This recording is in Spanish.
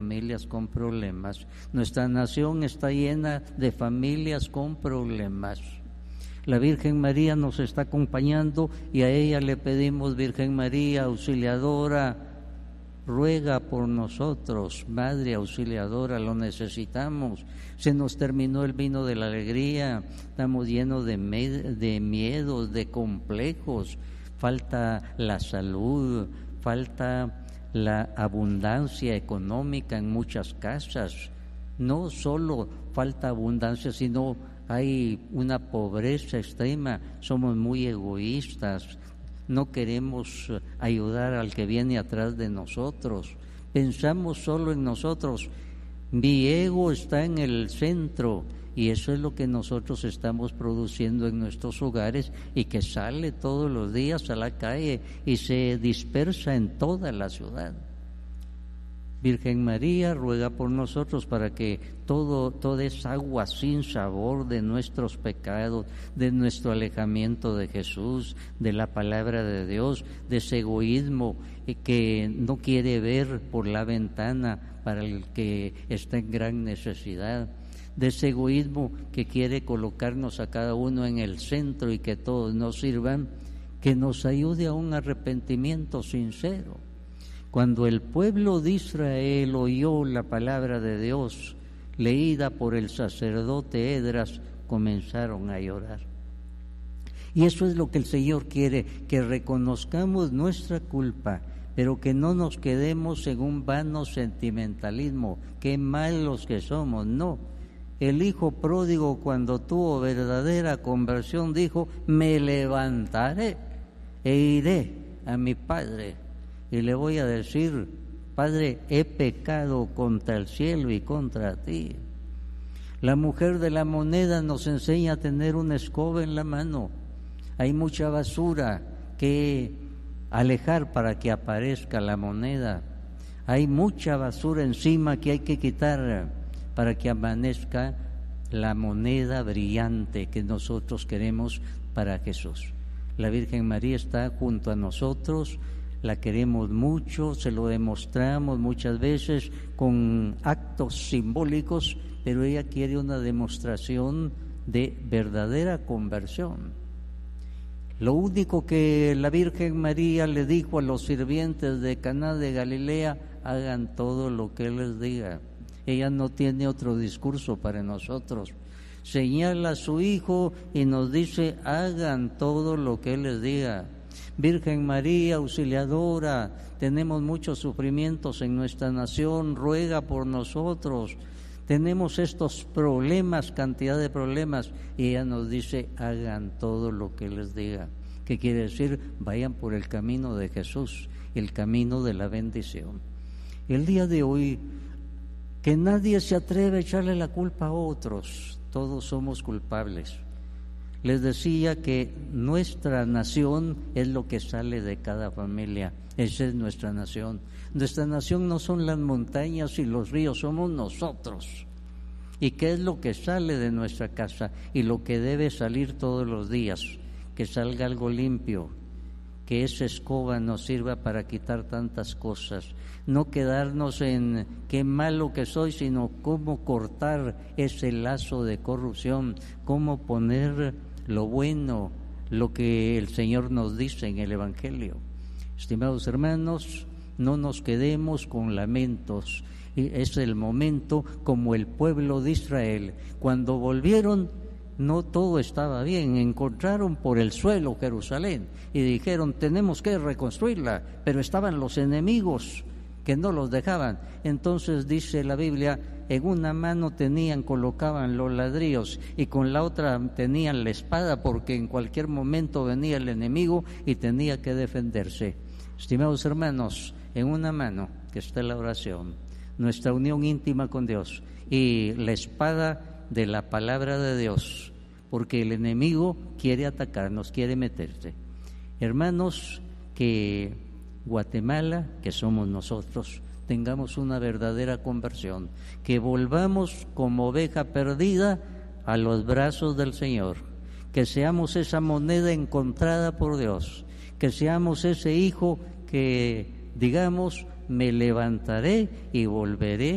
familias con problemas. Nuestra nación está llena de familias con problemas. La Virgen María nos está acompañando y a ella le pedimos: Virgen María, auxiliadora, ruega por nosotros. Madre auxiliadora, lo necesitamos. Se nos terminó el vino de la alegría, estamos llenos de miedos, de complejos. Falta la salud, falta la abundancia económica en muchas casas. No solo falta abundancia, sino hay una pobreza extrema. Somos muy egoístas, no queremos ayudar al que viene atrás de nosotros, pensamos solo en nosotros. Mi ego está en el centro, y eso es lo que nosotros estamos produciendo en nuestros hogares y que sale todos los días a la calle y se dispersa en toda la ciudad. Virgen María, ruega por nosotros para que toda esa agua sin sabor de nuestros pecados, de nuestro alejamiento de Jesús, de la palabra de Dios, de ese egoísmo que no quiere ver por la ventana para el que está en gran necesidad, de ese egoísmo que quiere colocarnos a cada uno en el centro y que todos nos sirvan, que nos ayude a un arrepentimiento sincero. Cuando el pueblo de Israel oyó la palabra de Dios leída por el sacerdote Esdras, comenzaron a llorar. Y eso es lo que el Señor quiere, que reconozcamos nuestra culpa, pero que no nos quedemos en un vano sentimentalismo, qué malos que somos. No, el hijo pródigo, cuando tuvo verdadera conversión, dijo: me levantaré e iré a mi padre y le voy a decir: Padre, he pecado contra el cielo y contra ti. La mujer de la moneda nos enseña a tener una escoba en la mano. Hay mucha basura que alejar para que aparezca la moneda. Hay mucha basura encima que hay que quitar para que amanezca la moneda brillante que nosotros queremos para Jesús. La Virgen María está junto a nosotros, la queremos mucho, se lo demostramos muchas veces con actos simbólicos, pero ella quiere una demostración de verdadera conversión. Lo único que la Virgen María le dijo a los sirvientes de Caná de Galilea: hagan todo lo que Él les diga. Ella no tiene otro discurso para nosotros. Señala a su Hijo y nos dice: hagan todo lo que Él les diga. Virgen María, auxiliadora, tenemos muchos sufrimientos en nuestra nación, ruega por nosotros. Tenemos estos problemas, cantidad de problemas, y ella nos dice: hagan todo lo que les diga. ¿Qué quiere decir? Vayan por el camino de Jesús, el camino de la bendición. El día de hoy, que nadie se atreve a echarle la culpa a otros, todos somos culpables. Les decía que nuestra nación es lo que sale de cada familia. Esa es nuestra nación. Nuestra nación no son las montañas y los ríos, somos nosotros. ¿Y qué es lo que sale de nuestra casa? Y lo que debe salir todos los días, que salga algo limpio, que esa escoba nos sirva para quitar tantas cosas. No quedarnos en qué malo que soy, sino cómo cortar ese lazo de corrupción, cómo poner lo bueno, lo que el Señor nos dice en el Evangelio. Estimados hermanos, no nos quedemos con lamentos. Es el momento, como el pueblo de Israel, cuando volvieron, no todo estaba bien, encontraron por el suelo Jerusalén y dijeron: tenemos que reconstruirla, pero estaban los enemigos que no los dejaban. Entonces dice la Biblia: en una mano colocaban los ladrillos y con la otra tenían la espada, porque en cualquier momento venía el enemigo y tenía que defenderse. Estimados hermanos, en una mano que está la oración, nuestra unión íntima con Dios, y la espada de la palabra de Dios, porque el enemigo quiere atacarnos, quiere meterse. Hermanos, que Guatemala, que somos nosotros, tengamos una verdadera conversión, que volvamos como oveja perdida a los brazos del Señor, que seamos esa moneda encontrada por Dios, que seamos ese hijo que digamos: me levantaré y volveré